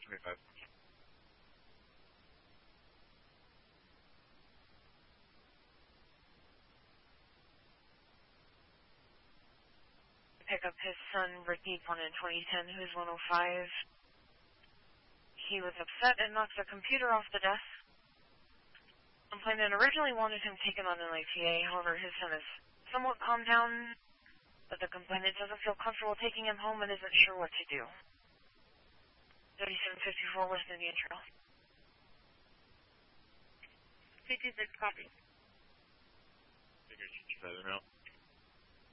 25. Pick up his son, Ricky, born in 2010, who's 105. He was upset and knocked the computer off the desk. Complainant originally wanted him taken on an ITA, however, his son is somewhat calmed down, but the complainant doesn't feel comfortable taking him home and isn't sure what to do. 3754 West Indian Trail. 226 copy. Figure 67 out.